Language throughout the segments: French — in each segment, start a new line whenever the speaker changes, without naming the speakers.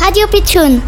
Radio Pitchoun.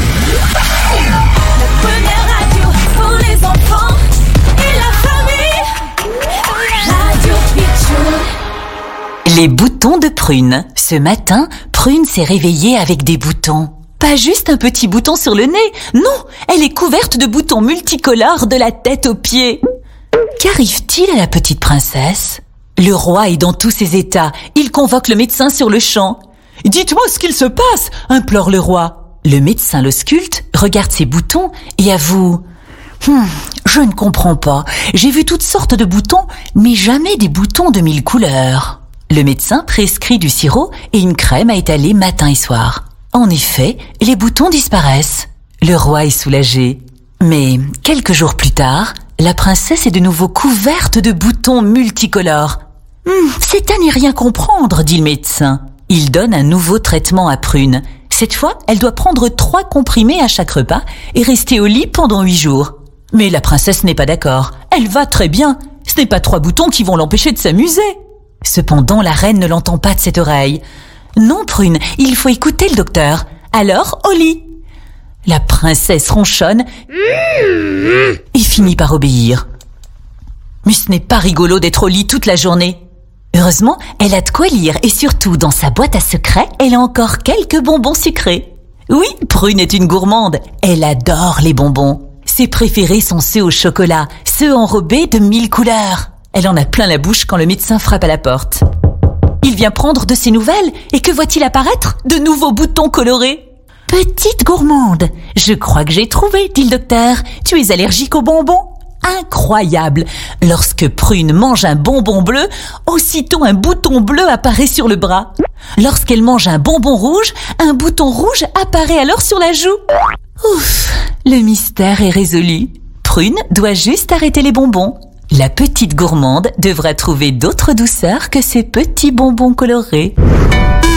La première radio pour les enfants et la famille. Radio Pitchoun.
Les boutons de Prune. Ce matin, Prune s'est réveillée avec des boutons. Pas juste un petit bouton sur le nez. Non, elle est couverte de boutons multicolores de la tête aux pieds. Qu'arrive-t-il à la petite princesse ? Le roi est dans tous ses états. Il convoque le médecin sur le champ. « Dites-moi ce qu'il se passe !» implore le roi. Le médecin l'ausculte, regarde ses boutons et avoue « Je ne comprends pas. J'ai vu toutes sortes de boutons, mais jamais des boutons de 1000 couleurs. » Le médecin prescrit du sirop et une crème à étaler matin et soir. En effet, les boutons disparaissent. Le roi est soulagé. Mais quelques jours plus tard, la princesse est de nouveau couverte de boutons multicolores. « C'est à n'y rien comprendre, dit le médecin. » Il donne un nouveau traitement à Prune. Cette fois, elle doit prendre 3 comprimés à chaque repas et rester au lit pendant 8 jours. Mais la princesse n'est pas d'accord. Elle va très bien. Ce n'est pas 3 boutons qui vont l'empêcher de s'amuser. Cependant, la reine ne l'entend pas de cette oreille. Non, Prune, il faut écouter le docteur. Alors, au lit. La princesse ronchonne et finit par obéir. Mais ce n'est pas rigolo d'être au lit toute la journée. Heureusement, elle a de quoi lire et surtout, dans sa boîte à secrets, elle a encore quelques bonbons sucrés. Oui, Prune est une gourmande. Elle adore les bonbons. Ses préférés sont ceux au chocolat, ceux enrobés de 1000 couleurs. Elle en a plein la bouche quand le médecin frappe à la porte. Il vient prendre de ses nouvelles et que voit-il apparaître ? De nouveaux boutons colorés. « Petite gourmande, je crois que j'ai trouvé, dit le docteur. Tu es allergique aux bonbons ? » Incroyable! Lorsque Prune mange un bonbon bleu, aussitôt un bouton bleu apparaît sur le bras. Lorsqu'elle mange un bonbon rouge, un bouton rouge apparaît alors sur la joue. Ouf! Le mystère est résolu. Prune doit juste arrêter les bonbons. La petite gourmande devra trouver d'autres douceurs que ces petits bonbons colorés.